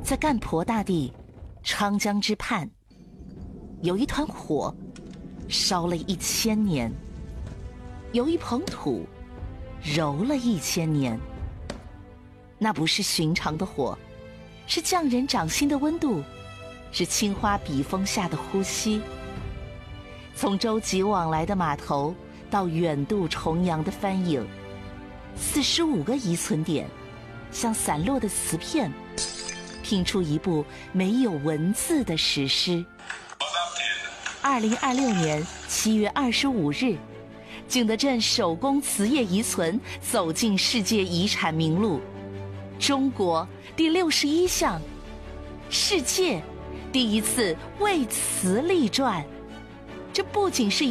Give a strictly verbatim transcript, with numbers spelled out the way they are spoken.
在干婆大地昌江之畔，有一团火烧了一千年，有一捧土揉了一千年。那不是寻常的火，是匠人掌心的温度，是青花笔锋下的呼吸。从舟楫往来的码头到远渡重洋的帆影，四十五个遗存点像散落的瓷片，拼出一部没有文字的史诗。二零二六年七月二十五日，景德镇手工瓷业遗存走进世界遗产名录，中国第六十一项，世界第一次为瓷立传。这不仅是